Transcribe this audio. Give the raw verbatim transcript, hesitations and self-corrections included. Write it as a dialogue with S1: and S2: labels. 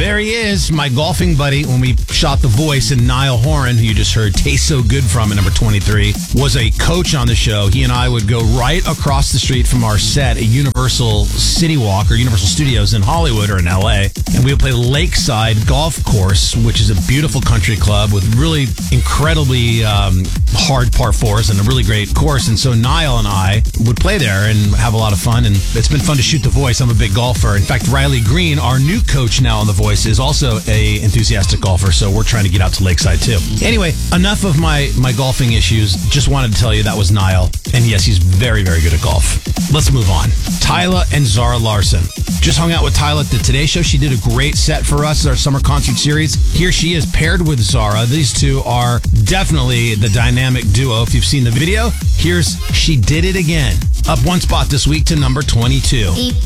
S1: There he is, my golfing buddy when we shot The Voice, and Niall Horan, who you just heard Taste So Good from at number twenty-three, was a coach on the show. He and I would go right across the street from our set at Universal City Walk or Universal Studios in Hollywood or in L A, and we would play Lakeside Golf Course, which is a beautiful country club with really incredibly um, hard par fours and a really great course. And so Niall and I would play there and have a lot of fun, and it's been fun to shoot The Voice. I'm a big golfer. In fact, Riley Green, our new coach now on The Voice, is also a enthusiastic golfer, so we're trying to get out to Lakeside too. Anyway, enough of my, my golfing issues. Just wanted to tell you that was Niall, and yes, he's very, very good at golf. Let's move on. Tyla and Zara Larson. Just hung out with Tyla at the Today Show. She did a great set for us, our summer concert series. Here she is paired with Zara. These two are definitely the dynamic duo. If you've seen the video, here's She Did It Again. Up one spot this week to number twenty-two.